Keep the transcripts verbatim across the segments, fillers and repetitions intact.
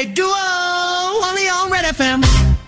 Midday Duo, only on Red F M.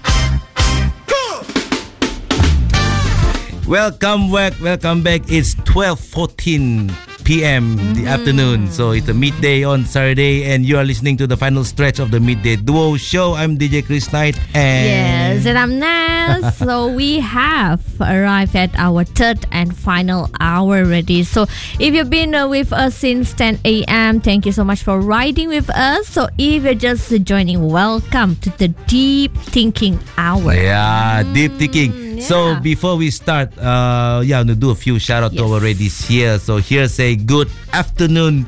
Welcome back, welcome back. It's twelve fourteen p.m. Mm. the afternoon. So it's a midday on Saturday and you are listening to the final stretch of the Midday Duo show. I'm D J Chris Knight and... Yes, and I'm Naz. So we have arrived at our third and final hour already. So if you've been uh, with us since ten a.m., thank you so much for riding with us. So if you're just joining, welcome to the Deep Thinking Hour. Yeah, mm, Deep Thinking. Yeah. So before we start, uh, yeah, I'm going to do a few shout out yes. to our ladies here. So here's a good afternoon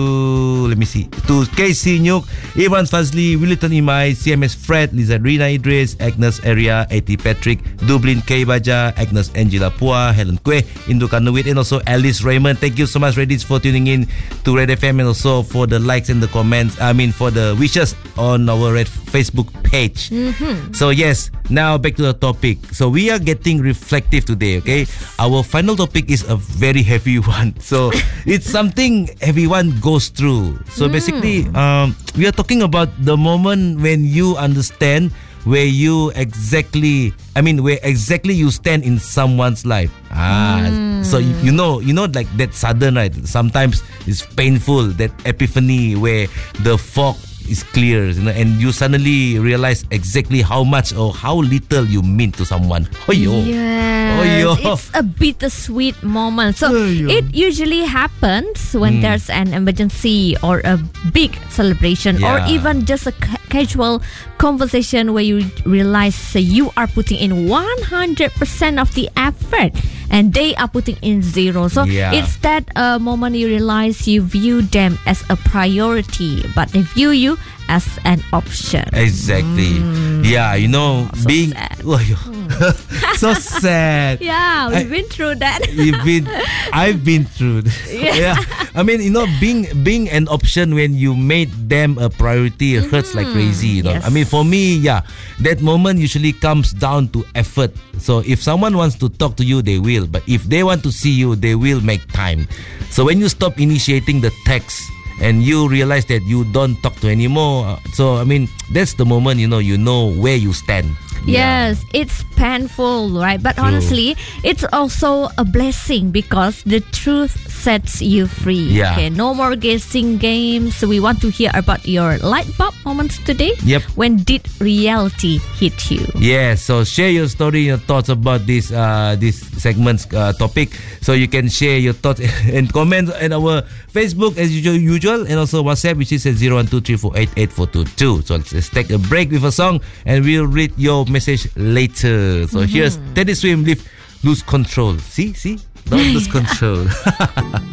to, let me see, to Casey Nyuk, Ivan Fazli, Williton Imai, C M S Fred, Liza Rina Idris, Agnes Area, A T Patrick, Dublin K Baja, Agnes Angela Pua, Helen Kwe, Indu Kanuit, and also Alice Raymond. Thank you so much, ladies, for tuning in to Red F M and also for the likes and the comments. I mean, for the wishes on our Red Facebook page. Mm-hmm. So yes, now back to the topic. So we are getting reflective today, okay? Our final topic is a very heavy one. So it's something everyone goes through. So mm. basically, um, we are talking about the moment when you understand where you exactly, I mean, where exactly you stand in someone's life. Ah, mm. so you, you know, you know, like that sudden, right? Sometimes it's painful, that epiphany where the fog is clear, you know, and you suddenly realize exactly how much or how little you mean to someone. Oyo. Yes, Oyo. It's a bittersweet moment. So Oyo. It usually happens when mm. there's an emergency or a big celebration, yeah. or even just a ca- casual conversation where you realize you are putting in one hundred percent of the effort and they are putting in zero. So yeah. it's that uh, moment you realize you view them as a priority, but they view you as an option. Exactly. Mm. Yeah, you know, so being sad. Mm. so sad. Yeah, we've I, been through that. We've been, I've been through. Yeah. yeah, I mean, you know, being being an option when you made them a priority mm. hurts like crazy. You know, yes. I mean, for me, yeah, that moment usually comes down to effort. So if someone wants to talk to you, they will. But if they want to see you, they will make time. So when you stop initiating the text and you realize that you don't talk to anymore, so I mean, that's the moment, you know, you know where you stand. Yes, yeah. It's painful, right? But True. Honestly, it's also a blessing because the truth sets you free. Yeah. Okay, no more guessing games. We want to hear about your light bulb moments today. Yep. When did reality hit you? Yeah, so share your story, your thoughts about this uh, this segment's uh, topic. So you can share your thoughts and comments on our Facebook as usual, and also WhatsApp, which is at zero one two three four eight eight four two two. So let's take a break with a song and we'll read your message later. So mm-hmm. here's Teddy Swim, Live, Lose Control. See, see? Don't lose control.